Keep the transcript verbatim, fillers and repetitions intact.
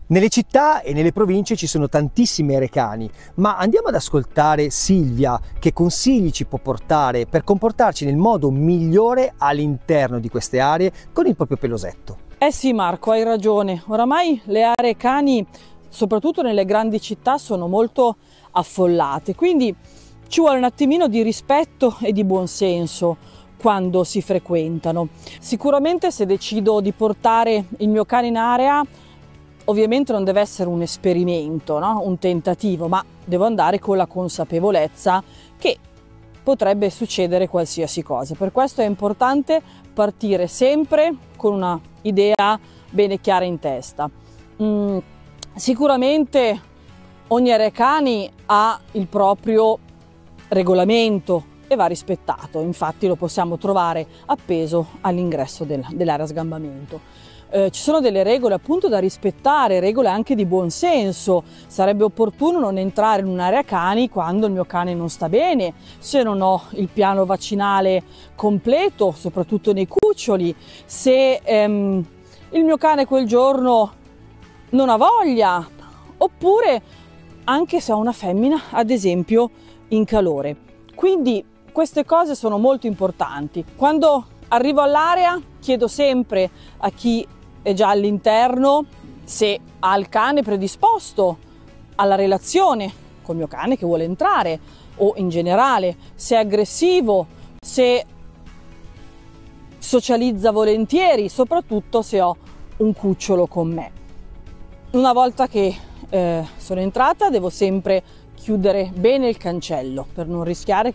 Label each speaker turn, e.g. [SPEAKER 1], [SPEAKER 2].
[SPEAKER 1] Nelle città e nelle province ci sono tantissimi arecani, ma andiamo ad ascoltare Silvia che consigli ci può portare per comportarci nel modo migliore all'interno di queste aree con il proprio pelosetto.
[SPEAKER 2] Eh sì Marco, hai ragione, oramai le aree cani, soprattutto nelle grandi città, sono molto affollate, quindi ci vuole un attimino di rispetto e di buonsenso quando si frequentano. Sicuramente se decido di portare il mio cane in area, ovviamente non deve essere un esperimento, no? Un tentativo, ma devo andare con la consapevolezza che potrebbe succedere qualsiasi cosa. Per questo è importante partire sempre con una idea bene chiara in testa. Mm, sicuramente ogni area cani ha il proprio regolamento e va rispettato, infatti lo possiamo trovare appeso all'ingresso del, dell'area sgambamento. Eh, ci sono delle regole appunto da rispettare, regole anche di buon senso. Sarebbe opportuno non entrare in un'area cani quando il mio cane non sta bene, se non ho il piano vaccinale completo, soprattutto nei cuccioli, se ehm, il mio cane quel giorno non ha voglia, oppure anche se ho una femmina, ad esempio, in calore. Quindi queste cose sono molto importanti. Quando arrivo all'area chiedo sempre a chi è già all'interno se ha il cane predisposto alla relazione col mio cane che vuole entrare, o in generale se è aggressivo, se socializza volentieri, soprattutto se ho un cucciolo con me. Una volta che eh, sono entrata devo sempre chiudere bene il cancello per non rischiare che